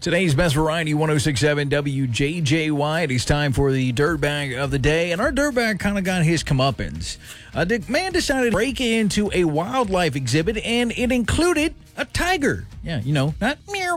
Today's Best Variety, 106.7 WJJY. It is time for the Dirtbag of the Day, and our Dirtbag kind of got his comeuppance. The man decided to break into a wildlife exhibit, and it included a tiger. Yeah, you know, not meow.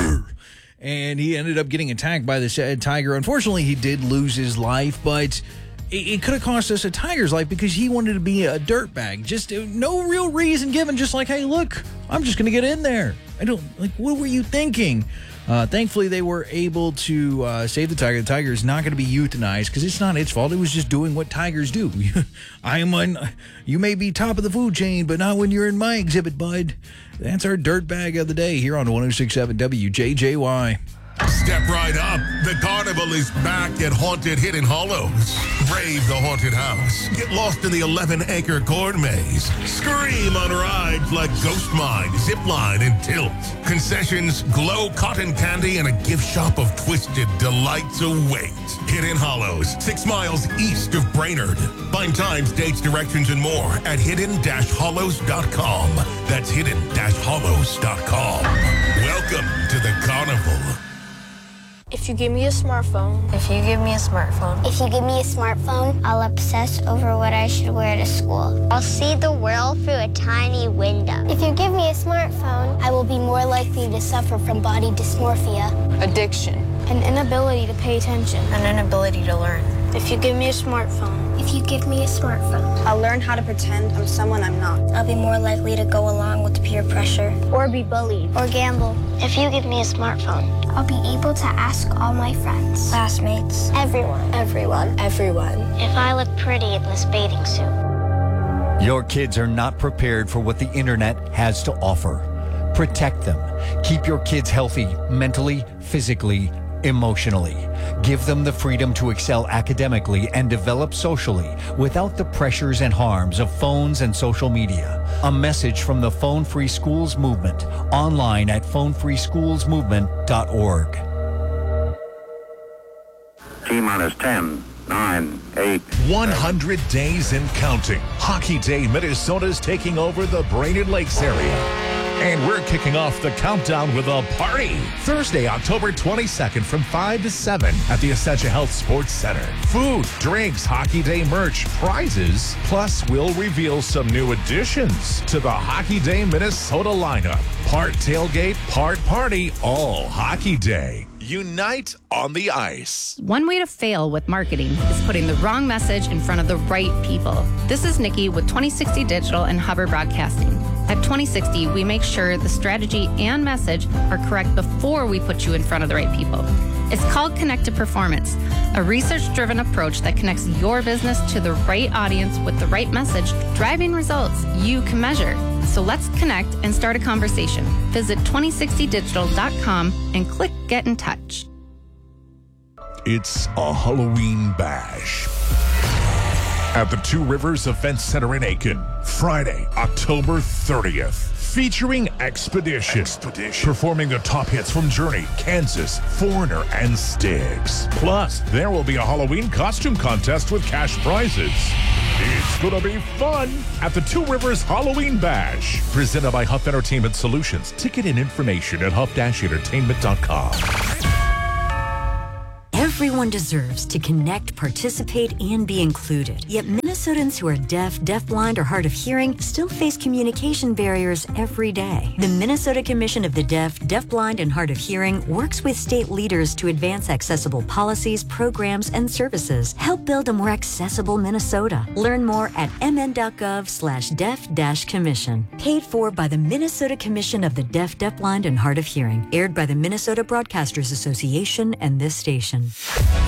And he ended up getting attacked by this tiger. Unfortunately, he did lose his life, but it could have cost us a tiger's life because he wanted to be a dirtbag. Just no real reason given, just like, hey, look, I'm just going to get in there. What were you thinking? Thankfully, they were able to save the tiger. The tiger is not going to be euthanized because it's not its fault. It was just doing what tigers do. You may be top of the food chain, but not when you're in my exhibit, bud. That's our Dirtbag of the Day here on 106.7 WJJY. Step right up. The carnival is back at Haunted Hidden Hollows. Brave the haunted house. Get lost in the 11-acre corn maze. Scream on rides like Ghost Mine, Zipline, and Tilt. Concessions, glow cotton candy, and a gift shop of twisted delights await. Hidden Hollows, 6 miles east of Brainerd. Find times, dates, directions, and more at hidden-hollows.com. That's hidden-hollows.com. Welcome to the carnival. If you give me a smartphone. If you give me a smartphone. If you give me a smartphone, I'll obsess over what I should wear to school. I'll see the world through a tiny window. If you give me a smartphone, I will be more likely to suffer from body dysmorphia. Addiction. An inability to pay attention. An inability to learn. If you give me a smartphone. If you give me a smartphone, I'll learn how to pretend I'm someone I'm not. I'll be more likely to go along with peer pressure. Or be bullied. Or gamble. If you give me a smartphone, I'll be able to ask all my friends, classmates, everyone. If I look pretty in this bathing suit. Your kids are not prepared for what the internet has to offer. Protect them. Keep your kids healthy mentally, physically, emotionally. Give them the freedom to excel academically and develop socially without the pressures and harms of phones and social media. A message from the Phone Free Schools Movement, online at phonefreeschoolsmovement.org. T-minus 10, 9, 8. 100 days and counting. Hockey Day Minnesota's taking over the Brainerd Lakes area. And we're kicking off the countdown with a party. Thursday, October 22nd from 5 to 7 at the Essentia Health Sports Center. Food, drinks, Hockey Day merch, prizes. Plus, we'll reveal some new additions to the Hockey Day Minnesota lineup. Part tailgate, part party, all Hockey Day. Unite on the ice. One way to fail with marketing is putting the wrong message in front of the right people. This is Nikki with 2060 Digital and Hubbard Broadcasting. At 2060, we make sure the strategy and message are correct before we put you in front of the right people. It's called Connect to Performance, a research-driven approach that connects your business to the right audience with the right message, driving results you can measure. So let's connect and start a conversation. Visit 2060digital.com and click Get in Touch. It's a Halloween bash at the Two Rivers Event Center in Aiken, Friday, October 30th. Featuring Expedition, performing the top hits from Journey, Kansas, Foreigner, and Styx. Plus, there will be a Halloween costume contest with cash prizes. It's gonna be fun at the Two Rivers Halloween Bash, presented by Huff Entertainment Solutions. Ticket and information at huff-entertainment.com. Everyone deserves to connect, participate, and be included. Yet Minnesotans who are deaf, deafblind, or hard of hearing still face communication barriers every day. The Minnesota Commission of the Deaf, Deafblind, and Hard of Hearing works with state leaders to advance accessible policies, programs, and services. Help build a more accessible Minnesota. Learn more at mn.gov/deaf-commission. Paid for by the Minnesota Commission of the Deaf, Deafblind, and Hard of Hearing. Aired by the Minnesota Broadcasters Association and this station.